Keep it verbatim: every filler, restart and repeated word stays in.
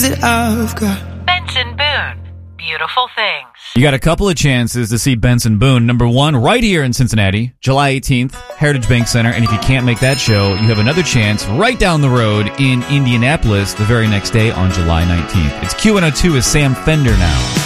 days that I've got. Benson Boone. Beautiful Things. You got a couple of chances to see Benson Boone. Number one, right here in Cincinnati, July eighteenth, Heritage Bank Center. And if you can't make that show, you have another chance right down the road in Indianapolis the very next day on July nineteenth. It's Q one oh two with Sam Fender now.